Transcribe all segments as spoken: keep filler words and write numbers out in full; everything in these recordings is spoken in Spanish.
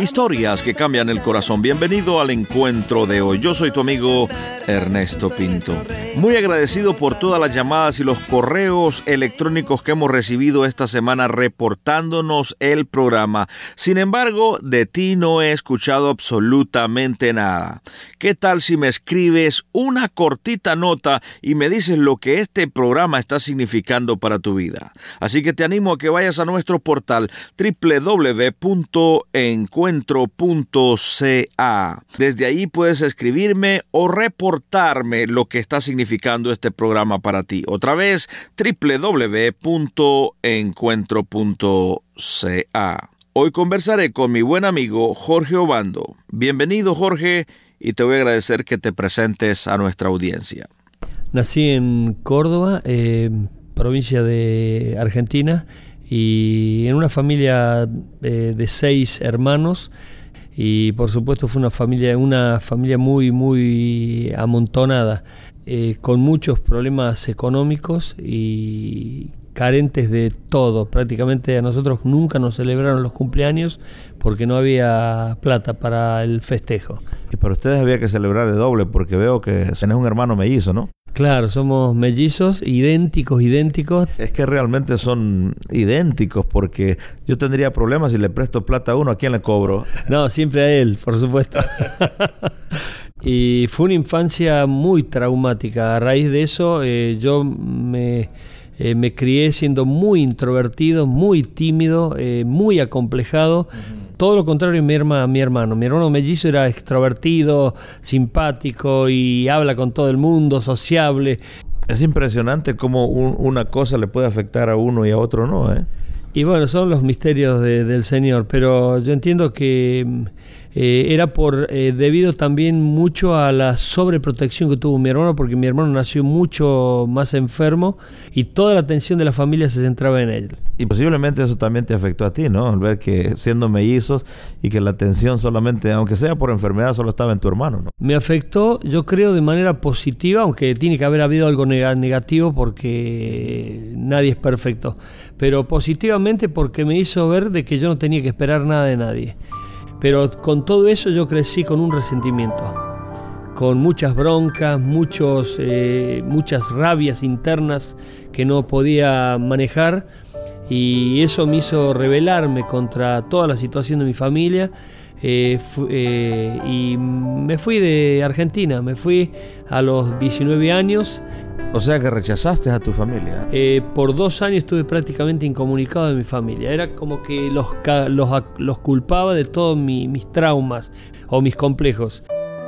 Historias que cambian el corazón. Bienvenido al encuentro de hoy. Yo soy tu amigo Ernesto Pinto. Muy agradecido por todas las llamadas y los correos electrónicos que hemos recibido esta semana reportándonos el programa. Sin embargo, de ti no he escuchado absolutamente nada. ¿Qué tal si me escribes una cortita nota y me dices lo que este programa está significando para tu vida? Así que te animo a que vayas a nuestro portal doble u doble u doble u punto encuentro punto c a. Desde ahí puedes escribirme o reportarme lo que está significando este programa para ti. Otra vez, doble u doble u doble u punto encuentro punto c a. Hoy conversaré con mi buen amigo Jorge Obando. Bienvenido, Jorge, y te voy a agradecer que te presentes a nuestra audiencia. Nací en Córdoba, eh, provincia de Argentina, y en una familia eh, de seis hermanos, y por supuesto fue una familia, una familia muy, muy amontonada, eh, con muchos problemas económicos y carentes de todo. Prácticamente a nosotros nunca nos celebraron los cumpleaños porque no había plata para el festejo. Y para ustedes había que celebrar el doble, porque veo que tenés un hermano mellizo, ¿no? Claro, somos mellizos, idénticos, idénticos. Es que realmente son idénticos, porque yo tendría problemas si le presto plata a uno, ¿a quién le cobro? No, siempre a él, por supuesto. Y fue una infancia muy traumática. A raíz de eso, eh, yo me... Eh, me crié siendo muy introvertido, muy tímido, eh, muy acomplejado. Uh-huh. Todo lo contrario a mi, herma, mi hermano. Mi hermano mellizo era extrovertido, simpático y habla con todo el mundo, sociable. Es impresionante cómo un, una cosa le puede afectar a uno y a otro no, ¿eh? Y bueno, son los misterios de, del Señor, pero yo entiendo que eh, era por eh, debido también mucho a la sobreprotección que tuvo mi hermano, porque mi hermano nació mucho más enfermo y toda la atención de la familia se centraba en él. Y posiblemente eso también te afectó a ti, ¿no? Al ver que siendo mellizos y que la atención solamente, aunque sea por enfermedad, solo estaba en tu hermano, ¿no? Me afectó, yo creo, de manera positiva, aunque tiene que haber habido algo negativo porque nadie es perfecto, pero positivamente porque me hizo ver de que yo no tenía que esperar nada de nadie. Pero con todo eso yo crecí con un resentimiento, con muchas broncas, muchos, eh, muchas rabias internas que no podía manejar, y eso me hizo rebelarme contra toda la situación de mi familia. Eh, fu- eh, y me fui de Argentina, me fui a los diecinueve años. O sea que rechazaste a tu familia. Eh, por dos años estuve prácticamente incomunicado de mi familia. Era como que los, los, los culpaba de todos mi, mis traumas o mis complejos.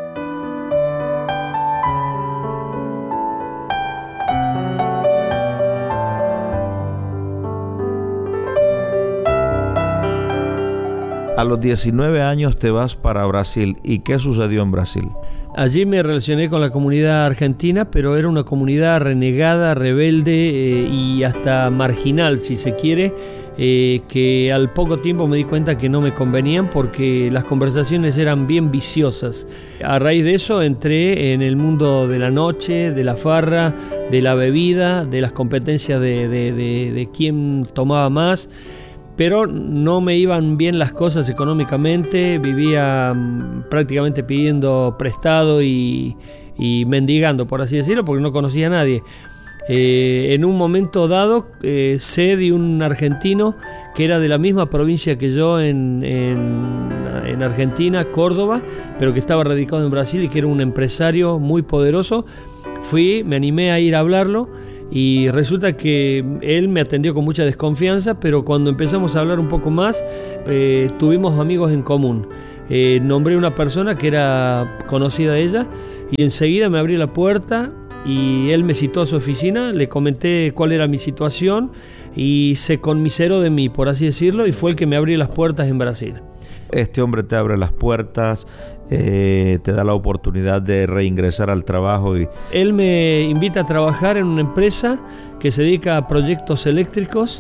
A los diecinueve años te vas para Brasil. ¿Y qué sucedió en Brasil? Allí me relacioné con la comunidad argentina, pero era una comunidad renegada, rebelde eh, y hasta marginal, si se quiere, eh, que al poco tiempo me di cuenta que no me convenían porque las conversaciones eran bien viciosas. A raíz de eso entré en el mundo de la noche, de la farra, de la bebida, de las competencias de, de, de, de quién tomaba más. Pero no me iban bien las cosas económicamente, vivía um, prácticamente pidiendo prestado y, y mendigando, por así decirlo, porque no conocía a nadie. Eh, en un momento dado eh, sé de un argentino que era de la misma provincia que yo en, en, en Argentina, Córdoba, pero que estaba radicado en Brasil y que era un empresario muy poderoso. Fui, me animé a ir a hablarlo. Y resulta que él me atendió con mucha desconfianza, pero cuando empezamos a hablar un poco más, eh, tuvimos amigos en común. Eh, nombré una persona que era conocida de ella y enseguida me abrió la puerta y él me citó a su oficina, le comenté cuál era mi situación y se conmiseró de mí, por así decirlo, y fue el que me abrió las puertas en Brasil. Este hombre te abre las puertas, eh, te da la oportunidad de reingresar al trabajo. Y... Él me invita a trabajar en una empresa que se dedica a proyectos eléctricos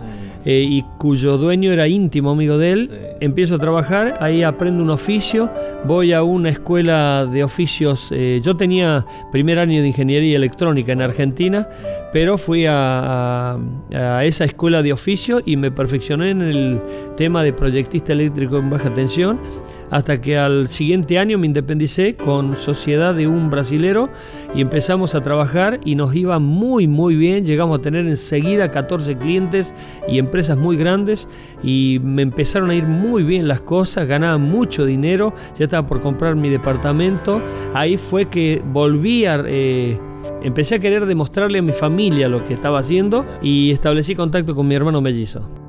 eh, y cuyo dueño era íntimo amigo de él. Sí. Empiezo a trabajar, ahí aprendo un oficio, voy a una escuela de oficios. Eh, yo tenía primer año de ingeniería electrónica en Argentina, pero fui a, a, a esa escuela de oficio y me perfeccioné en el tema de proyectista eléctrico en baja tensión, hasta que al siguiente año me independicé con sociedad de un brasilero y empezamos a trabajar y nos iba muy muy bien. Llegamos a tener enseguida catorce clientes y empresas muy grandes y me empezaron a ir muy bien las cosas, ganaba mucho dinero, ya estaba por comprar mi departamento. Ahí fue que volví a... Eh, empecé a querer demostrarle a mi familia lo que estaba haciendo y establecí contacto con mi hermano mellizo.